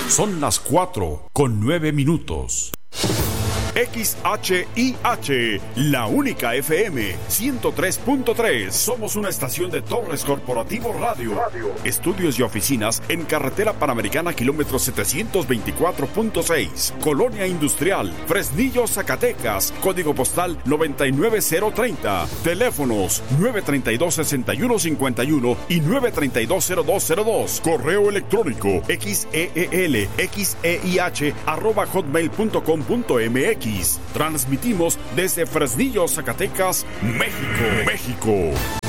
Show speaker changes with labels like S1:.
S1: Son las 4:09. XHIH, la única FM 103.3. Somos una estación de Torres Corporativo Radio. Estudios y oficinas en Carretera Panamericana, kilómetro 724.6. Colonia Industrial, Fresnillo, Zacatecas. Código postal 99030. Teléfonos 932-6151 y 932-0202. Correo electrónico xeelxeih@hotmail.com.mx. Transmitimos desde Fresnillo, Zacatecas, México.